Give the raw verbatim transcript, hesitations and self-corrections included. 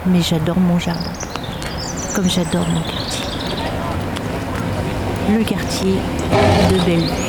mais j'adore mon jardin, comme j'adore mon quartier. Le quartier de Bellevue.